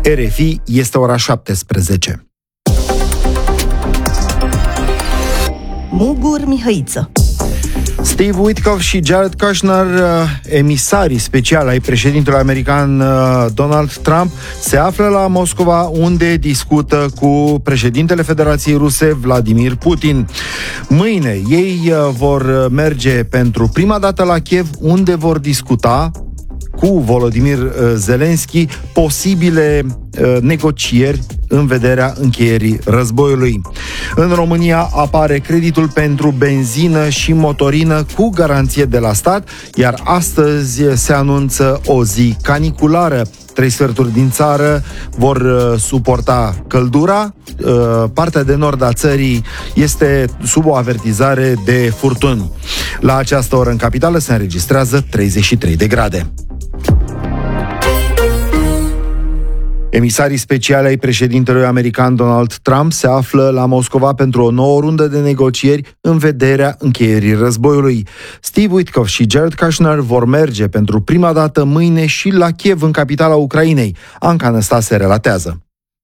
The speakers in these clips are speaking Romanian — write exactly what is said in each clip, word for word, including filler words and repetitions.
R F I, este ora șaptesprezece. Mugur Mihăiță. Steve Witkoff și Jared Kushner, emisarii speciali ai președintelui american Donald Trump, se află la Moscova, unde discută cu președintele Federației Ruse, Vladimir Putin. Mâine ei vor merge pentru prima dată la Kiev, unde vor discuta cu Volodymyr Zelensky posibile uh, negocieri în vederea încheierii războiului. În România apare creditul pentru benzină și motorină cu garanție de la stat, iar astăzi se anunță o zi caniculară. Trei sferturi din țară vor uh, suporta căldura. Uh, partea de nord a țării este sub o avertizare de furtuni. La această oră în capitală se înregistrează treizeci și trei de grade. Emisarii speciali ai președintelui american Donald Trump se află la Moscova pentru o nouă rundă de negocieri în vederea încheierii războiului. Steve Witkoff și Jared Kushner vor merge pentru prima dată mâine și la Kiev, în capitala Ucrainei. Anca Năstase relatează.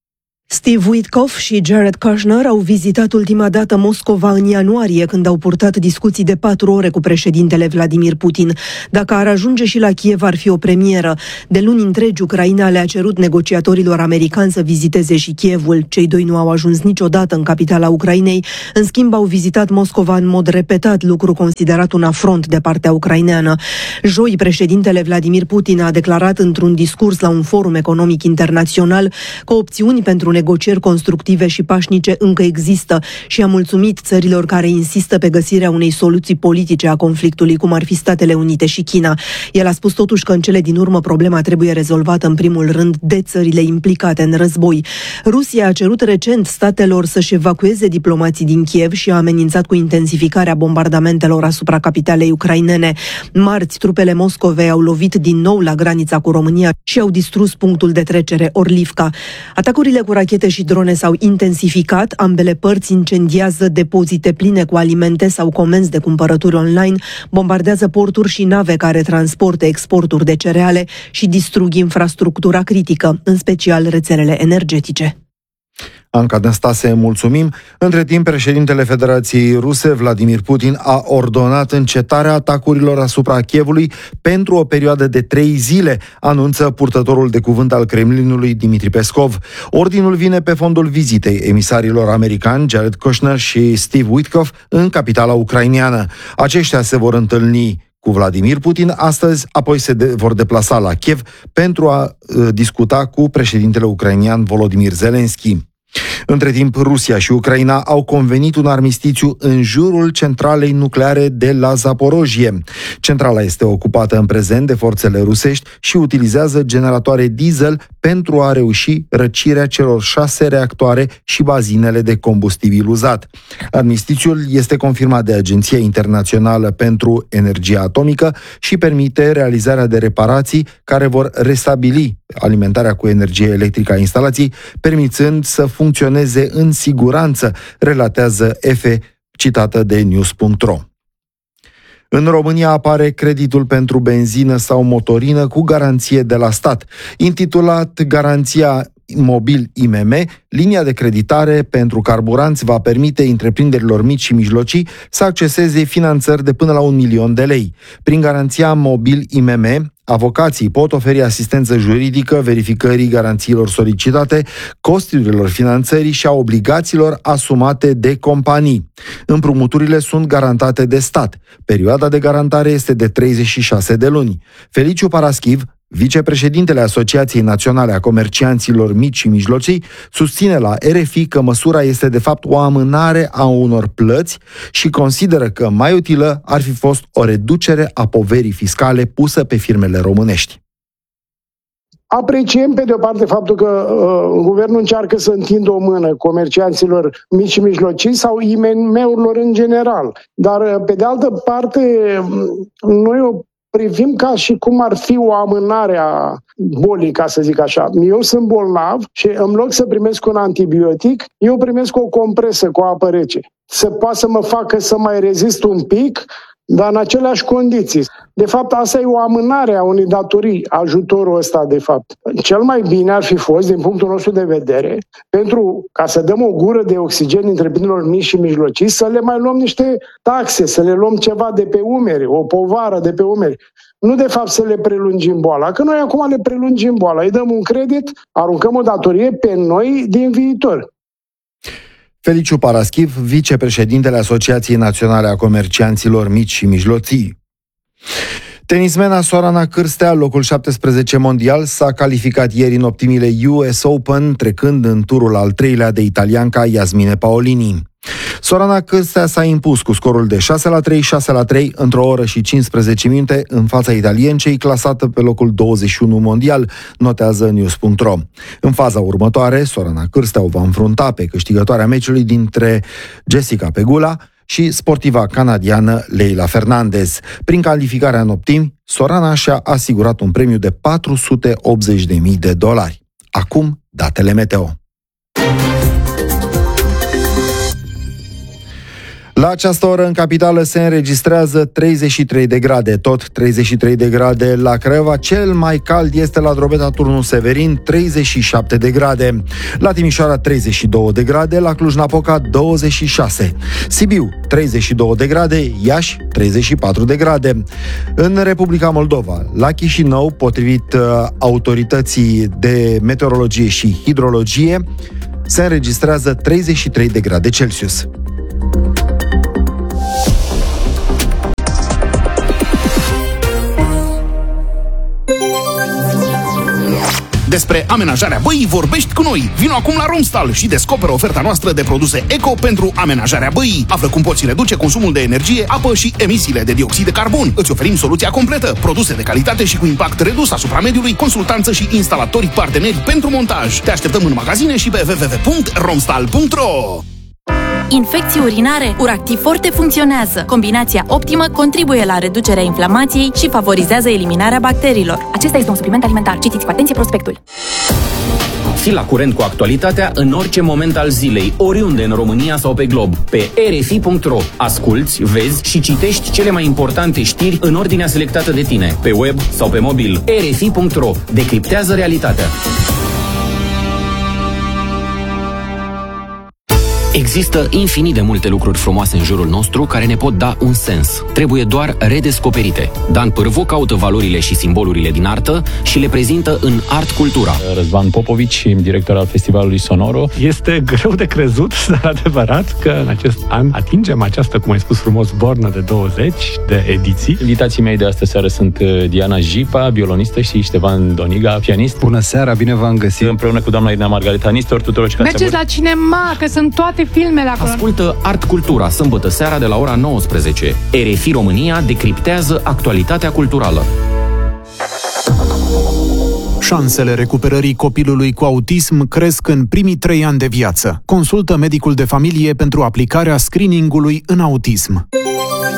Steve Witkoff și Jared Kushner au vizitat ultima dată Moscova în ianuarie, când au purtat discuții de patru ore cu președintele Vladimir Putin. Dacă ar ajunge și la Kiev, ar fi o premieră. De luni întregi, Ucraina le-a cerut negociatorilor americani să viziteze și Kievul. Cei doi nu au ajuns niciodată în capitala Ucrainei. În schimb, au vizitat Moscova în mod repetat, lucru considerat un afront de partea ucraineană. Joi, președintele Vladimir Putin a declarat într-un discurs la un forum economic internațional că opțiuni pentru negocieri constructive și pașnice încă există și a mulțumit țărilor care insistă pe găsirea unei soluții politice a conflictului, cum ar fi Statele Unite și China. El a spus totuși că în cele din urmă problema trebuie rezolvată în primul rând de țările implicate în război. Rusia a cerut recent statelor să-și evacueze diplomații din Kiev și a amenințat cu intensificarea bombardamentelor asupra capitalei ucrainene. Marți, trupele Moscovei au lovit din nou la granița cu România și au distrus punctul de trecere Orlivka. Atacurile cu rachete și drone s-au intensificat, ambele părți incendiază depozite pline cu alimente sau comenzi de cumpărături online, bombardează porturi și nave care transportă exporturi de cereale și distrug infrastructura critică, în special rețelele energetice. Anca Năstase, mulțumim. Între timp, președintele Federației Ruse, Vladimir Putin, a ordonat încetarea atacurilor asupra Kievului pentru o perioadă de trei zile, anunță purtătorul de cuvânt al Kremlinului, Dmitri Peskov. Ordinul vine pe fondul vizitei emisarilor americani, Jared Kushner și Steve Witkoff, în capitala ucraineană. Aceștia se vor întâlni cu Vladimir Putin astăzi, apoi se de- vor deplasa la Kiev pentru a uh, discuta cu președintele ucrainian Volodymyr Zelensky. Între timp, Rusia și Ucraina au convenit un armistițiu în jurul centralei nucleare de la Zaporojie. Centrala este ocupată în prezent de forțele rusești și utilizează generatoare diesel pentru a reuși răcirea celor șase reactoare și bazinele de combustibil uzat. Armistițiul este confirmat de Agenția Internațională pentru Energie Atomică și permite realizarea de reparații care vor restabili alimentarea cu energie electrică a instalației, permițând să funcționeze în siguranță, relatează Efe, citată de news punct ro. În România apare creditul pentru benzină sau motorină cu garanție de la stat. Intitulat Garanția Mobil I M M, linia de creditare pentru carburanți va permite întreprinderilor mici și mijlocii să acceseze finanțări de până la un milion de lei. Prin Garanția Mobil I M M, avocații pot oferi asistență juridică, verificării garanțiilor solicitate, costurilor finanțării și a obligațiilor asumate de companii. Împrumuturile sunt garantate de stat. Perioada de garantare este de treizeci și șase de luni. Feliciu Paraschiv, vicepreședintele Asociației Naționale a Comercianților Mici și Mijlocii, susține la R F I că măsura este de fapt o amânare a unor plăți și consideră că mai utilă ar fi fost o reducere a poverii fiscale pusă pe firmele românești. Apreciem pe de o parte faptul că uh, guvernul încearcă să întindă o mână comercianților mici și mijlocii sau I M M-urilor în general. Dar uh, pe de altă parte noi o privim ca și cum ar fi o amânare a bolii, ca să zic așa. Eu sunt bolnav și în loc să primesc un antibiotic, eu primesc o compresă cu apă rece. Să poată să mă facă să mai rezist un pic, dar în aceleași condiții. De fapt, asta e o amânare a unei datorii, ajutorul ăsta, de fapt. Cel mai bine ar fi fost, din punctul nostru de vedere, pentru ca să dăm o gură de oxigen întreprinderilor mici și mijlocii, să le mai luăm niște taxe, să le luăm ceva de pe umeri, o povară de pe umeri. Nu de fapt să le prelungim boala, că noi acum le prelungim boala, îi dăm un credit, aruncăm o datorie pe noi din viitor. Feliciu Paraschiv, vicepreședintele Asociației Naționale a Comercianților Mici și Mijlocii. Tenismena Sorana Cârstea, locul șaptesprezece mondial, s-a calificat ieri în optimile U S Open, trecând în turul al treilea de italianca Iasmine Paolini. Sorana Cârstea s-a impus cu scorul de șase la trei, șase la trei într-o oră și cincisprezece minute în fața italiencei, clasată pe locul douăzeci și unu mondial, notează news punct ro. În faza următoare, Sorana Cârstea o va înfrunta pe câștigătoarea meciului dintre Jessica Pegula și sportiva canadiană Leila Fernandez. Prin calificarea în optimi, Sorana și-a asigurat un premiu de patru sute optzeci de mii de dolari. Acum, datele meteo. La această oră în capitală se înregistrează treizeci și trei de grade, tot treizeci și trei de grade la Craiova, cel mai cald este la Drobeta Turnul Severin, treizeci și șapte de grade, la Timișoara treizeci și două de grade, la Cluj-Napoca douăzeci și șase, Sibiu treizeci și două de grade, Iași treizeci și patru de grade. În Republica Moldova, la Chișinău, potrivit uh, autorității de meteorologie și hidrologie, se înregistrează treizeci și trei de grade Celsius. Despre amenajarea băii vorbești cu noi. Vino acum la Romstal și descoperă oferta noastră de produse eco pentru amenajarea băii. Află cum poți reduce consumul de energie, apă și emisiile de dioxid de carbon. Îți oferim soluția completă, produse de calitate și cu impact redus asupra mediului, consultanță și instalatori parteneri pentru montaj. Te așteptăm în magazine și pe w w w punct romstal punct ro. Infecții urinare, Uractiv Forte funcționează. Combinația optimă contribuie la reducerea inflamației și favorizează eliminarea bacteriilor. Acesta este un supliment alimentar. Citiți cu atenție prospectul. Fii la curent cu actualitatea în orice moment al zilei, oriunde în România sau pe glob. Pe r f i punct ro asculți, vezi și citești cele mai importante știri în ordinea selectată de tine, pe web sau pe mobil. r f i punct ro decriptează realitatea. Există infinit de multe lucruri frumoase în jurul nostru care ne pot da un sens. Trebuie doar redescoperite. Dan Pârvu caută valorile și simbolurile din artă și le prezintă în Art Cultura. Răzvan Popovici, director al Festivalului Sonoro. Este greu de crezut, dar adevărat, că în acest an atingem această, cum ai spus frumos, bornă de douăzeci de ediții. Invitații mei de astă seară sunt Diana Jipa, violonistă, și Ștefan Doniga, pianist. Bună seara, bine v-am găsit. Împreună cu doamna Irina Margareta Nistor, tuturor. Mergeți la cinema, că sunt toate filmele acolo. Ascultă Art Cultura, sâmbătă seara de la ora nouăsprezece. R F I România decriptează actualitatea culturală. Șansele recuperării copilului cu autism cresc în primii trei ani de viață. Consultă medicul de familie pentru aplicarea screeningului în autism.